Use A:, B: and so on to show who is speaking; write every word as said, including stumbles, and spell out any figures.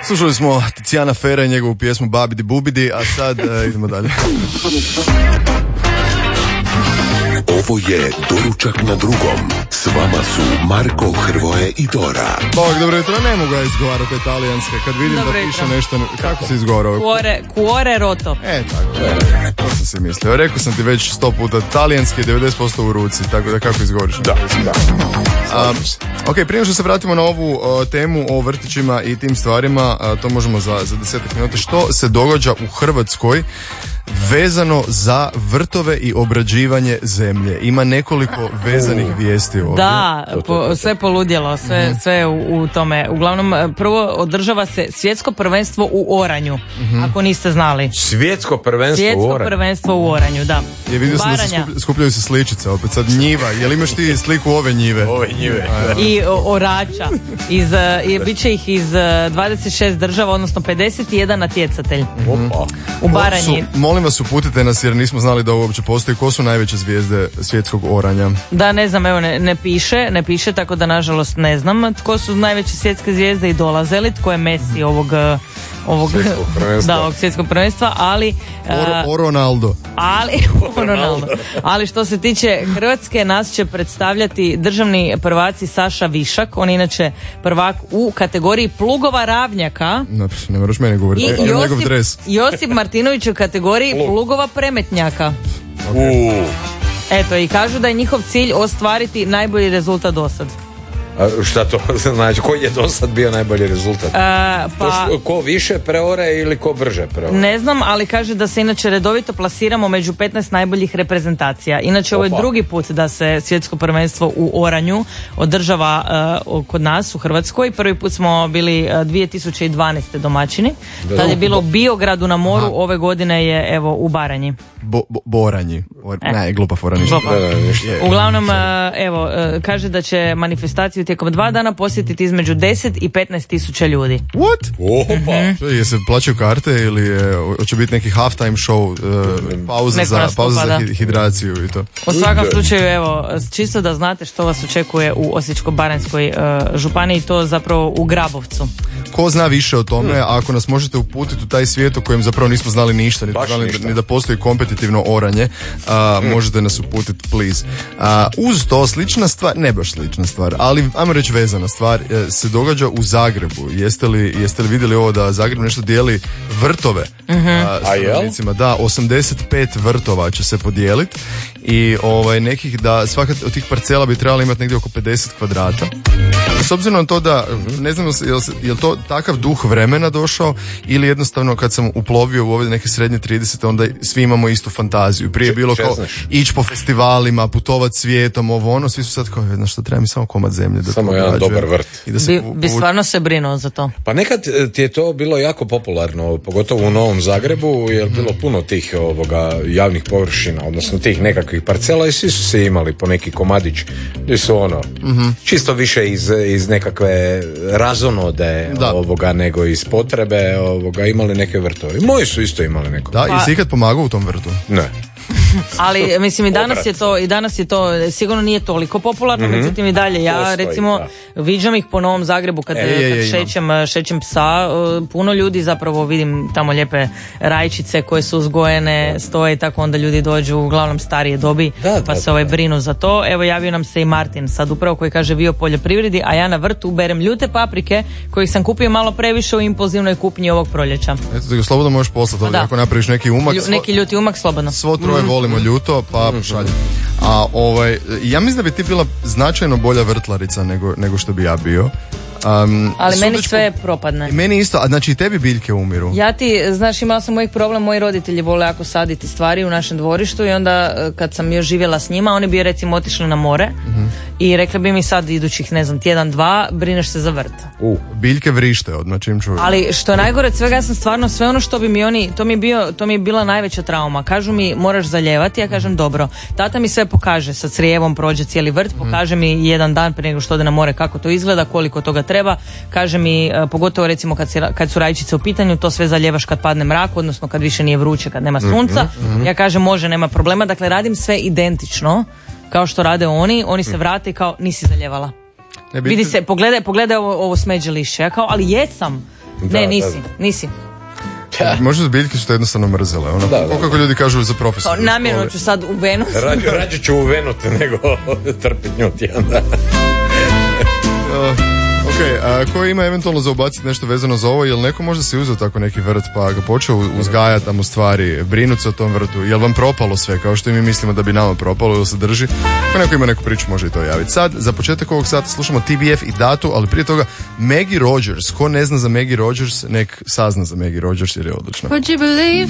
A: Slušali smo Tiziana Ferra i njegovu pjesmu Babidi Bubidi, a sad uh, idemo dalje.
B: Ovo je Doručak na drugom. S vama su Marko, Hrvoje i Dora.
A: Bog, dobro jutro, ne mogu ja izgovarati italijanske. Kad vidim dobro da piše jutro. Nešto, kako se izgovarao?
C: Cuore, cuore roto.
A: E, tako je. To sam si mislio. Rekao sam ti već sto puta, talijanski je devedeset posto u ruci, tako da kako izgovoriš?
B: Da, da.
A: A, ok, prije što se vratimo na ovu uh, temu o vrtićima i tim stvarima, uh, to možemo za, za desetak minuta. Što se događa u Hrvatskoj vezano za vrtove i obrađivanje zemlje? Ima nekoliko vezanih vijesti ovdje.
C: Da, po, sve poludjelo, sve, mm-hmm. sve u, u tome. Uglavnom, prvo održava se svjetsko prvenstvo u oranju, mm-hmm. ako niste znali.
D: Svjetsko prvenstvo
C: svjetsko
D: u oranju?
C: Svjetsko prvenstvo u oranju, da.
A: Je, vidio sam da se skup, skupljaju se sličice, opet sad njiva. Jel imaš ti sliku ove njive?
D: Ove njive.
C: I o, orača. Iz, i, biće ih iz dvadeset šest država, odnosno pedeset jedan natjecatelj.
A: Mm-hmm.
C: U Baranji.
A: Su, molim vas, uputite nas jer nismo znali da ovo uopće postoji. Ko su najveće zvijezde svjetskog oranja?
C: Da, ne znam, evo ne, ne piše, ne piše, tako da nažalost ne znam tko su najveće svjetske zvijezde i dolaze li, tko je Messi ovog ovog
D: svjetskog prvenstva.
C: Da, ovog svjetskog prvenstva, ali
A: o, o Ronaldo.
C: Ali o Ronaldo. Ali što se tiče Hrvatske, nas će predstavljati državni prvaci Saša Višak, on je inače prvak u kategoriji plugova ravnjaka.
A: Ne, ne moraš meni govoriti.
C: I Josip, Josip Martinović u kategoriji plugova premetnjaka.
D: Okay.
C: Eto, i kažu da je njihov cilj ostvariti najbolji rezultat dosad.
D: A šta to znači? Koji je do sad bio najbolji rezultat?
C: A, pa,
D: to, ko više preore ili ko brže preore?
C: Ne znam, ali kaže da se inače redovito plasiramo među petnaest najboljih reprezentacija. Inače, ovo je drugi put da se svjetsko prvenstvo u oranju održava uh, kod nas u Hrvatskoj. Prvi put smo bili uh, dvije tisuće dvanaeste domaćini. Tad je bilo u Biogradu na moru, aha. Ove godine je evo u Baranji.
A: Bo, bo, Boranji. Or,
C: e.
A: Ne, glupa fora ništa.
C: Uglavnom, uh, evo, uh, kaže da će manifestaciju tijekom dva dana posjetiti između deset i petnaest tisuća ljudi.
A: What?
D: Opa!
C: Mm-hmm.
A: Je se plaćaju karte ili je, hoće biti neki halftime show, uh, pauza
C: Neko
A: za, pauza za hidraciju i to?
C: U svakom slučaju, evo, čisto da znate što vas očekuje u Osječko-baranjskoj uh, županiji, to zapravo u Grabovcu.
A: Ko zna više o tome, hmm. ako nas možete uputiti u taj svijet o kojem zapravo nismo znali ništa, ni, znali, ništa. ni da postoji kompetitivno oranje, uh, hmm. možete nas uputiti, please. Uh, uz to, slična stvar, ne baš slična stvar, ali ajmo reći vezana stvar, se događa u Zagrebu. Jeste li, jeste li vidjeli ovo da Zagreb nešto dijeli vrtove?
C: Mm-hmm.
A: A, a jel? Da, osamdeset pet vrtova će se podijeliti i ovaj, nekih da svaka od tih parcela bi trebala imati negdje oko pedeset kvadrata. S obzirom na to da, ne znam je li to takav duh vremena došao ili jednostavno kad sam uplovio u ove neke srednje tridesete onda svi imamo istu fantaziju. Prije je bilo kao ići po festivalima, putovati svijetom, ovo ono, svi su sad kao, znaš što, treba mi samo komad zemlje. Da
D: samo jedan dobar vrt.
C: I da se bi, bi stvarno se brinuo za to.
D: Pa nekad ti je to bilo jako popularno, pogotovo u Novom Zagrebu, je bilo puno tih ovoga javnih površina, odnosno tih nekakvih parcela i svi su se imali po neki komadić gdje su ono, mm-hmm. čisto više iz, iz nekakve razonode da. ovoga nego iz potrebe ovoga imali neke vrtove. Moji su isto imali neko.
A: Da, pa, i si ikad pomagao u tom vrtu?
D: Ne.
C: Ali mislim i danas je to i danas je to sigurno nije toliko popularno, mm-hmm. međutim i dalje ja Postoji, recimo da. viđam ih po Novom Zagrebu kad, e, je, kad je, šećem, šećem psa, puno ljudi zapravo vidim tamo lijepe rajčice koje su uzgojene, da. stoje i tako onda ljudi dođu uglavnom starije dobi da, pa da, se ovaj brinu za to. Evo javio nam se i Martin sad upravo koji kaže vi o poljoprivredi, a ja na vrtu berem ljute paprike kojih sam kupio malo previše u impulzivnoj kupnji ovog proljeća.
A: Eto, da slobodno možeš poslati ovdje ako napraviš neki umak.
C: Lju, neki ljuti umak slobodno.
A: Svo troje mm. volimo ljuto, pa šaljem. A ovaj, ja mislim da bi ti bila značajno bolja vrtlarica nego, nego što bi ja bio. Um,
C: ali meni sve propadne.
A: Meni isto, a znači i tebi biljke umiru.
C: Ja ti, znaš, imala sam mojih problem, moji roditelji vole jako saditi stvari u našem dvorištu i onda kad sam još živjela s njima, oni bi recimo otišli na more uh-huh. i rekli bi mi sad idućih, ne znam, tjedan, dva, brineš se za vrt.
A: Uh, biljke vrište odmah čim čuju.
C: Ali što je najgore od svega, ja sam stvarno sve ono što bi mi oni, to mi je, bio, to mi je bila najveća trauma. Kažu mi moraš zaljevati, ja kažem dobro. Tata mi sve pokaže, sa crijevom prođe cijeli vrt, uh-huh. pokaže mi jedan dan prije nego što ode na more kako to izgleda, koliko toga treba. Kaže mi, pogotovo recimo kad, se, kad su rajčice u pitanju, to sve zaljevaš kad padne mrak, odnosno kad više nije vruće, kad nema sunca. Mm-hmm. Ja kažem može, nema problema. Dakle, radim sve identično kao što rade oni. Oni se vrate i kao nisi zaljevala. Ne, Vidi se, pogledaj, pogledaj ovo, ovo smeđe lišće. Ja kao, ali jesam. Da, ne, nisi, da. nisi.
A: Možda biljke su to jednostavno mrzele. Ono, da, da. Kako ljudi kažu za profesor.
C: Namjerno ću sad u Venus.
D: Rađe, rađe ću u Venut nego trpit nju tijanda.
A: Ok, a ko ima eventualno za ubaciti nešto vezano za ovo, jel neko možda si uzeo tako neki vrt pa ga počeo uzgajati tamo stvari, brinuti se o tom vrtu, jel vam propalo sve kao što i mi mislimo da bi nama propalo ili se drži, ako neko ima neku priču može i to javiti. Sad, za početak ovog sata slušamo T B F i Datu, ali prije toga Maggie Rogers, ko ne zna za Maggie Rogers, nek sazna za Maggie Rogers jer je odlično.